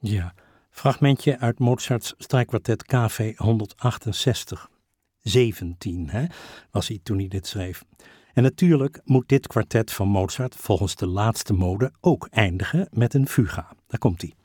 Ja, fragmentje uit Mozarts strijkkwartet KV 168. 17 was hij toen hij dit schreef. En natuurlijk moet dit kwartet van Mozart volgens de laatste mode ook eindigen met een fuga. Daar komt hij.